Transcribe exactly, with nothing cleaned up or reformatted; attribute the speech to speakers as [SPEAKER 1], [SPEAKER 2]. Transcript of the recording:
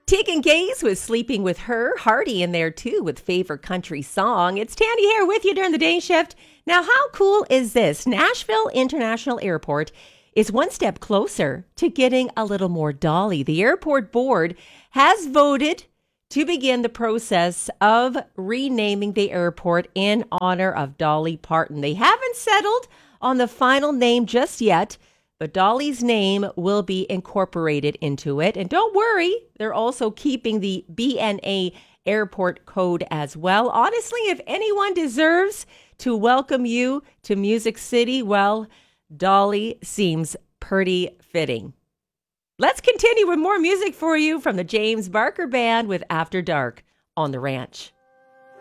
[SPEAKER 1] Tegan Gaze was Sleeping with Her. Hardy in there too with Favorite Country Song. It's Tandy here with you during the day shift. Now, how cool is this? Nashville International Airport is one step closer to getting a little more Dolly. The airport board has voted to begin the process of renaming the airport in honor of Dolly Parton. They haven't settled on the final name just yet, but Dolly's name will be incorporated into it. And don't worry, they're also keeping the B N A airport code as well. Honestly, if anyone deserves to welcome you to Music City, well, Dolly seems pretty fitting. Let's continue with more music for you from the James Barker Band with After Dark on The Ranch.